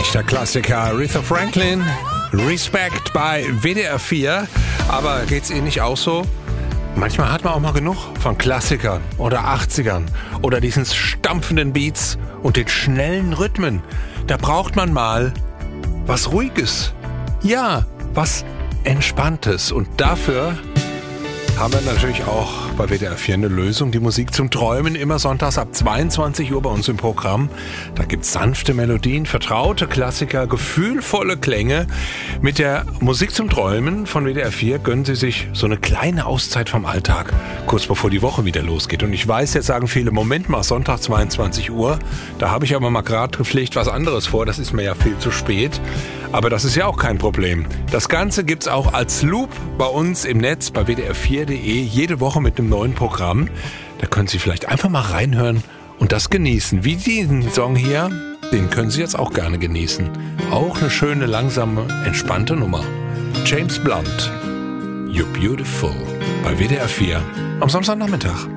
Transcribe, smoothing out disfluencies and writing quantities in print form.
Echter Klassiker, Aretha Franklin, Respect bei WDR 4. Aber geht's Ihnen nicht auch so? Manchmal hat man auch mal genug von Klassikern oder 80ern oder diesen stampfenden Beats und den schnellen Rhythmen. Da braucht man mal was Ruhiges. Ja, was Entspanntes. Und dafür haben wir natürlich auch bei WDR 4 eine Lösung. Die Musik zum Träumen, immer sonntags ab 22 Uhr bei uns im Programm. Da gibt's sanfte Melodien, vertraute Klassiker, gefühlvolle Klänge. Mit der Musik zum Träumen von WDR 4 gönnen Sie sich so eine kleine Auszeit vom Alltag, kurz bevor die Woche wieder losgeht. Und ich weiß, jetzt sagen viele, Moment mal, Sonntag 22 Uhr, da habe ich aber mal gerade gepflegt was anderes vor, das ist mir ja viel zu spät. Aber das ist ja auch kein Problem. Das Ganze gibt's auch als Loop bei uns im Netz bei wdr4.de jede Woche mit einem neuen Programm. Da können Sie vielleicht einfach mal reinhören und das genießen. Wie diesen Song hier, den können Sie jetzt auch gerne genießen. Auch eine schöne, langsame, entspannte Nummer. James Blunt, You're Beautiful bei WDR 4 am Samstagnachmittag.